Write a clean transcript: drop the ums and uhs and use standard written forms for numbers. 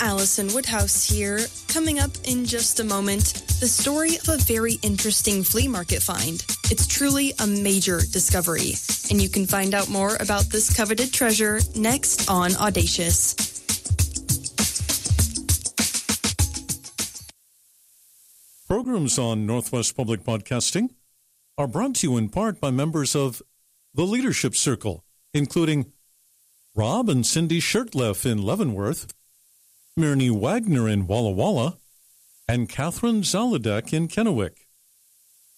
Allison Woodhouse here. Coming up in just a moment, the story of a very interesting flea market find. It's truly a major discovery, and you can find out more about this coveted treasure next on Audacious. Programs on Northwest Public Broadcasting are brought to you in part by members of the Leadership Circle, including Rob and Cindy Shirtleff in Leavenworth, Myrnie Wagner in Walla Walla, and Catherine Zaladek in Kennewick.